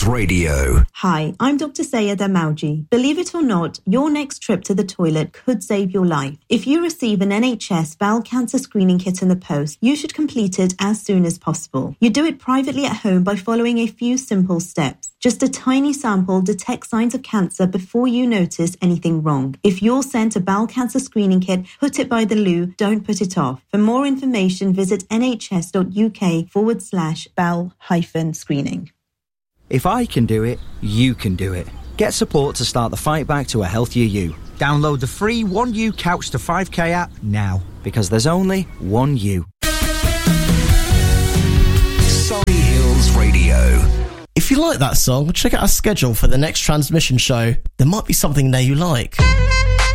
Radio. Hi, I'm Dr. Sayeda Mauji. Believe it or not, your next trip to the toilet could save your life. If you receive an NHS bowel cancer screening kit in the post, you should complete it as soon as possible. You do it privately at home by following a few simple steps. Just a tiny sample detects signs of cancer before you notice anything wrong. If you're sent a bowel cancer screening kit, put it by the loo, don't put it off. For more information, visit nhs.uk/bowel-screening. If I can do it, you can do it. Get support to start the fight back to a healthier you. Download the free 1U Couch to 5K app now, because there's only one you. Surrey Hills Radio. If you like that song, check out our schedule for the next transmission show. There might be something there you like.